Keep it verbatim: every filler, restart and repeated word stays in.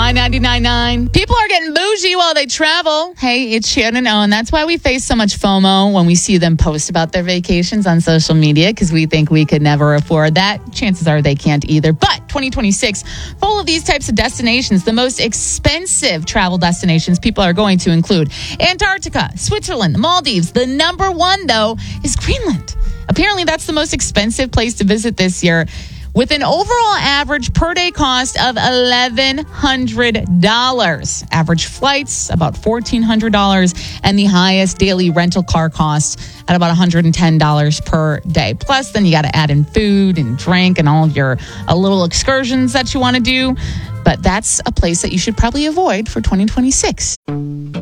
My ninety-nine point nine. People are getting bougie while they travel. Hey, it's Shannon O, and that's why we face so much FOMO when we see them post about their vacations on social media, because we think we could never afford that. Chances are they can't either. But twenty twenty-six, full of these types of destinations. The most expensive travel destinations people are going to include Antarctica, Switzerland, the Maldives. The number one, though, is Greenland. Apparently, that's the most expensive place to visit this year, with an overall average per day cost of eleven hundred dollars. Average flights, about fourteen hundred dollars, and the highest daily rental car costs at about one hundred ten dollars per day. Plus, then you got to add in food and drink and all of your uh, little excursions that you want to do. But that's a place that you should probably avoid for twenty twenty-six.